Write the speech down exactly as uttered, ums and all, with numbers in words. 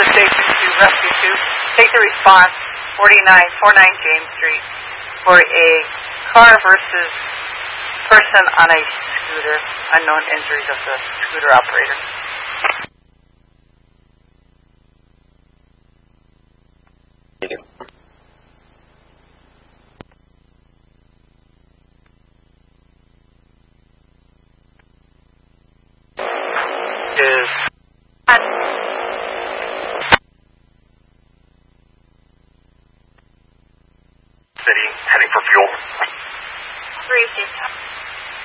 the station to Rescue two. Take the response, forty-nine forty-nine James Street, for a car versus person on a scooter. Unknown injuries of the scooter operator. Is city heading for fuel. Three,